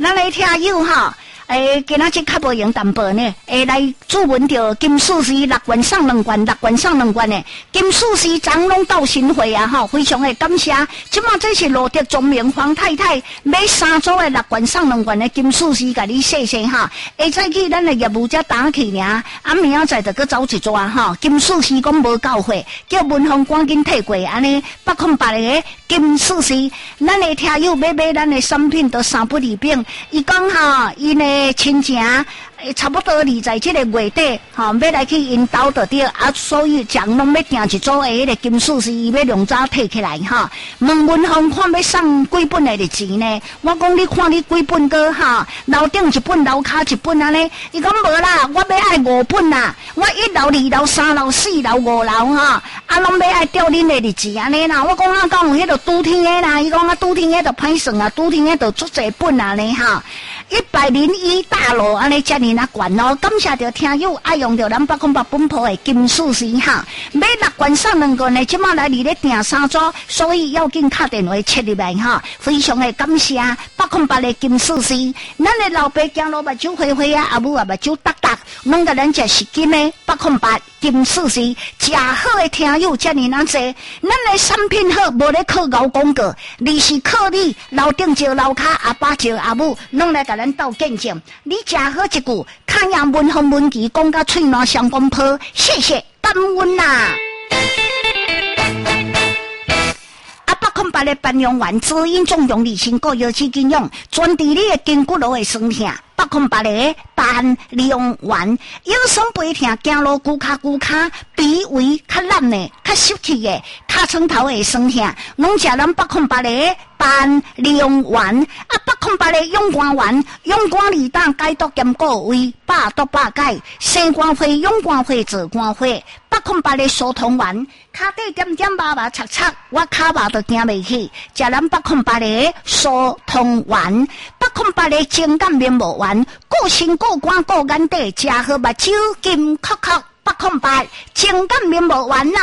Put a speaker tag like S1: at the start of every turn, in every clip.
S1: 咱来听友哈。今仔日较无用淡薄呢，来注文着金属是6元送2元，6元送2元呢。金属是长拢到新会啊，哈，非常的感谢。即马这是罗德宗明黄太太买3组的6元送2元的金属是，甲你谢谢哈。再去咱的业务才打起尔，明仔载就搁走一抓哈。金属是讲无够货，叫文宏赶紧退过，安尼808个金属是，咱的听友买咱的产品都3不2饼。伊讲哈，伊呢。亲情差不多在这个月底，要来去引导到对所以讲拢要订一组的迄个金属是，伊要两早摕起来哈。问文宏看要送几本的钱呢？我讲你看你几本个哈，楼顶一本，楼骹一本安尼。伊讲无啦，我要爱5本啦，我1楼、2楼、3楼、4楼、5楼哈，拢要爱调恁的日子安尼啦。我讲讲有迄个拄天的啦，伊讲拄天的就歹算啊，拄天的就足侪本啊呢哈。101大楼安尼遮尔那悬哦，感谢着听友爱用着咱808本铺的金属丝哈，买6元送2元呢，即马来你咧订3组，所以要紧打电话切入来哈，非常的感谢808的金属丝，咱的老爸行路目睭花花啊，阿母啊目睭耷耷，拢甲咱食实金的808金属丝，食好的听友遮尔那济，咱的产品好，无咧靠熬广告，你是靠你楼顶招楼骹，阿爸招阿母，拢来甲咱斗见证，你食好一句，看样文风文琪讲甲嘴烂相公婆，谢谢感恩呐。808的办用完滋阴纵容理性各药剂金用，专治你的筋骨路的酸痛。808的办利用完，腰酸背痛、走路骨骹、鼻胃较烂的、较湿气的、尻川头的酸痛，拢食咱808的办利用完。808的勇肝丸，勇肝利胆解毒兼顾胃，百毒百解，生肝火、勇肝火、治肝火。808的疏通丸，骹底点点麻麻擦擦，我骹麻都行袂起，食咱808的疏通丸。808的情感面膜丸，顾身顾肝顾眼底，食好目睭金壳壳。808情感面膜丸啊！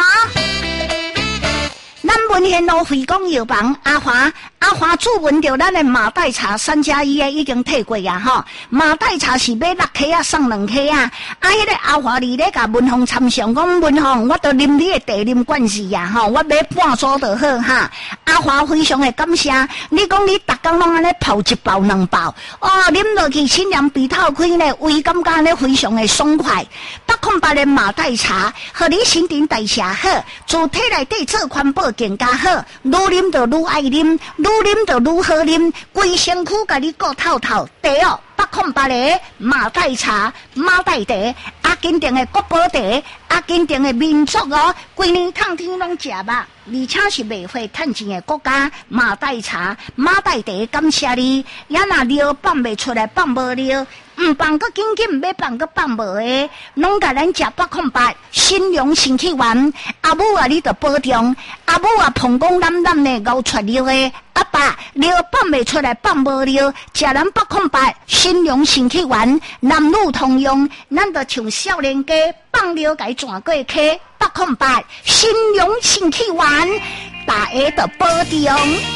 S1: 咱文贤路惠光药房阿华注文着咱的马黛茶3+1的已经退过啊吼，马黛茶是买6克啊送2克啊，迄个阿华你咧甲文宏参详讲文宏，我都啉你的茶啉惯势啊吼，我买半组就好哈。阿华非常的感谢，你讲你逐工拢安尼泡1包2包，啉落去清凉鼻透开呢，胃感觉呢非常的爽快。808的马黛茶，互你新陈代谢好，自体内底做环保更加好，愈啉就愈爱啉，愈啉就愈好啉，规身躯甲你顾透透，茶哦。808的马黛茶、马黛茶、阿根廷的国宝茶、阿根廷的民族哦，规年烫天拢食肉，而且是袂费趁钱的国家。马黛茶、马黛茶，感谢你。也若料放袂出来，放无料，放个紧紧，要放个放无的，拢甲咱食808新荣身体丸。阿母啊，你着保重。阿母啊，膀胱软软的，熬出尿的。阿爸，料放袂出来，放无料，食咱808新荣身体丸，男女通用。咱着像少年家放料改转过去，808新荣身体丸，大家着保重。